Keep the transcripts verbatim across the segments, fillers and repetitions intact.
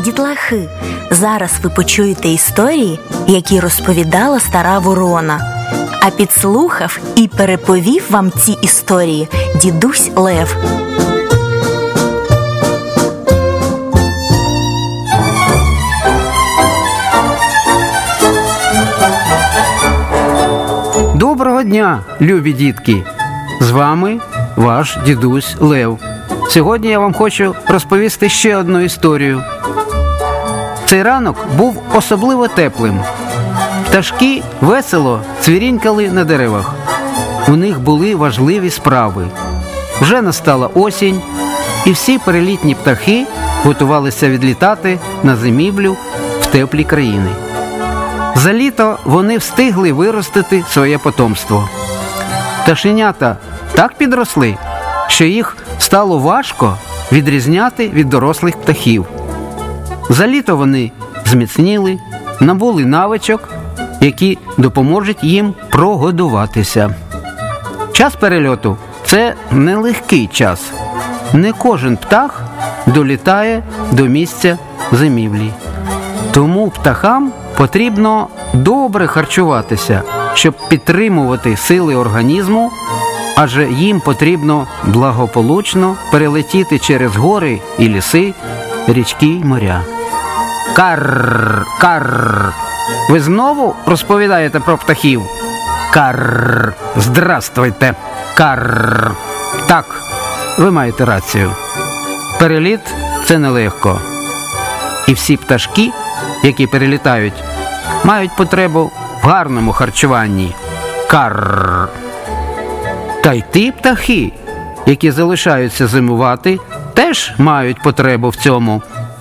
дітлахи! Зараз ви почуєте історії, які розповідала стара ворона. А підслухав і переповів вам ці історії дідусь Лев. Доброго дня, любі дітки! З вами ваш дідусь Лев. Сьогодні я вам хочу розповісти ще одну історію. Цей ранок був особливо теплим. Пташки весело цвірінькали на деревах. У них були важливі справи. Вже настала осінь, і всі перелітні птахи готувалися відлітати на зимівлю в теплі країни. За літо вони встигли виростити своє потомство. Пташенята так підросли, що їх стало важко відрізняти від дорослих птахів. За літо вони зміцніли, набули навичок, які допоможуть їм прогодуватися. Час перельоту – це нелегкий час. Не кожен птах долітає до місця зимівлі. Тому птахам потрібно добре харчуватися, щоб підтримувати сили організму, адже їм потрібно благополучно перелетіти через гори і ліси, річки й моря. Карр, карр. Ви знову розповідаєте про птахів? Карр. Здравствуйте. Карр. Так, ви маєте рацію. Переліт – це нелегко. І всі пташки, які перелітають, мають потребу в гарному харчуванні. Карр. Та й ті птахи, які залишаються зимувати, теж мають потребу в цьому.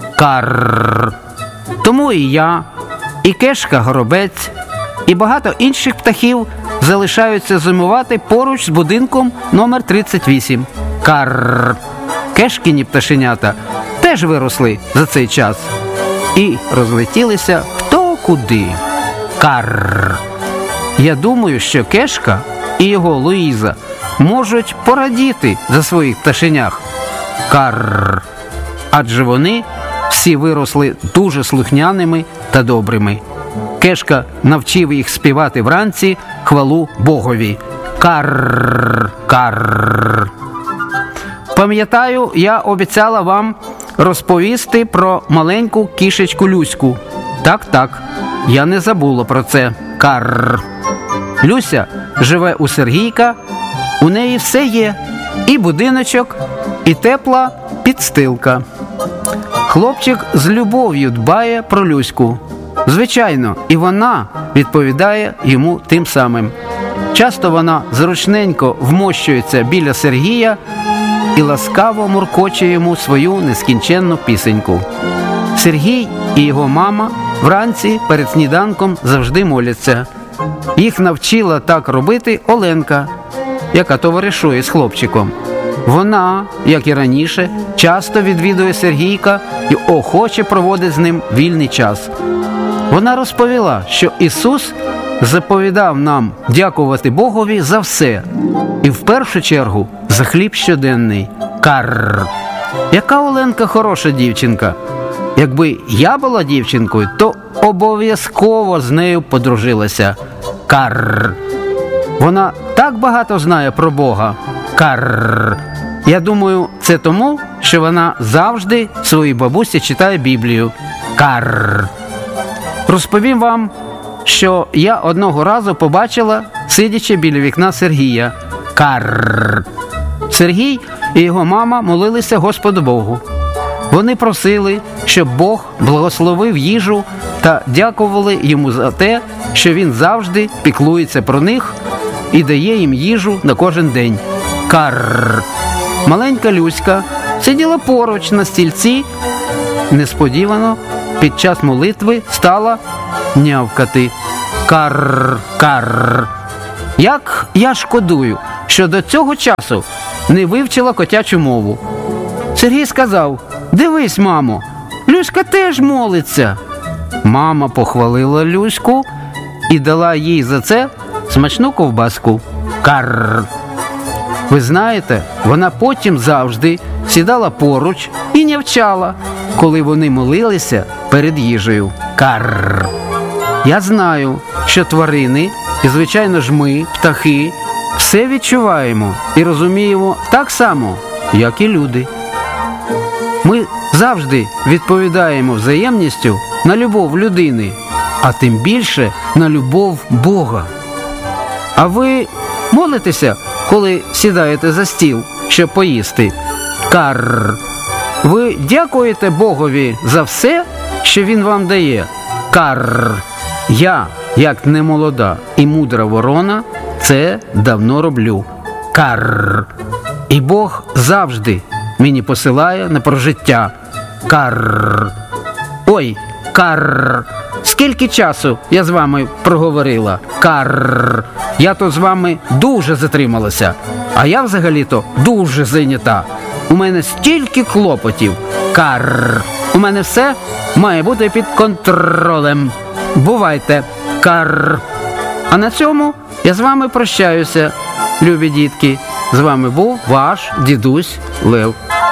Карр. Тому і я, і кешка-горобець, і багато інших птахів залишаються зимувати поруч з будинком номер тридцять вісім. Карр. Кешкіні пташенята теж виросли за цей час і розлетілися хто куди. Карр. Я думаю, що Кешка і його Луїза можуть порадіти за своїх пташенях. Карр. Адже вони всі виросли дуже слухняними та добрими. Кешка навчив їх співати вранці хвалу Богові. Карр, карр. Пам'ятаю, я обіцяла вам розповісти про маленьку кішечку Люську. Так-так, я не забула про це. Карр. Люся живе у Сергійка, у неї все є. І будиночок, і тепла підстилка. Хлопчик з любов'ю дбає про Люську. Звичайно, і вона відповідає йому тим самим. Часто вона зручненько вмощується біля Сергія і ласкаво муркоче йому свою нескінченну пісеньку. Сергій і його мама вранці перед сніданком завжди моляться. Їх навчила так робити Оленка, яка товаришує з хлопчиком. Вона, як і раніше, часто відвідує Сергійка і охоче проводить з ним вільний час. Вона розповіла, що Ісус заповідав нам дякувати Богові за все. І в першу чергу за хліб щоденний. Карр. Яка Оленка хороша дівчинка. Якби я була дівчинкою, то обов'язково з нею подружилася. Карр. Вона так багато знає про Бога. Карр. Я думаю, це тому, що вона завжди своїй бабусі читає Біблію. Карр. Розповім вам, що я одного разу побачила, сидячи біля вікна Сергія. Карр. Сергій і його мама молилися Господу Богу. Вони просили, щоб Бог благословив їжу та дякували йому за те, що він завжди піклується про них і дає їм їжу на кожен день. Карр. Маленька Люська сиділа поруч на стільці. Несподівано під час молитви стала нявкати. Карр, карр. Як я шкодую, що до цього часу не вивчила котячу мову. Сергій сказав: «Дивись, мамо, Люська теж молиться». Мама похвалила Люську і дала їй за це смачну ковбаску. Карр. Ви знаєте, вона потім завжди сідала поруч і нявчала. коли вони молилися перед їжею. Карр. Я знаю, що тварини, і звичайно ж ми, птахи, все відчуваємо і розуміємо так само, як і люди. Ми завжди відповідаємо взаємністю на любов людини, а тим більше на любов Бога. А ви молитеся, коли сідаєте за стіл, щоб поїсти? Карр. Ви дякуєте Богові за все, що Він вам дає? Карр. Я, як немолода і мудра ворона, це давно роблю. Карр. І Бог завжди мені посилає на прожиття. Карр. Ой, карр. Скільки часу я з вами проговорила? Карр. Я тут з вами дуже затрималася. А я взагалі-то дуже зайнята. У мене стільки клопотів. Карр. У мене все має бути під контролем. Бувайте. Карр. А на цьому я з вами прощаюся, любі дітки. З вами був ваш дідусь Лев.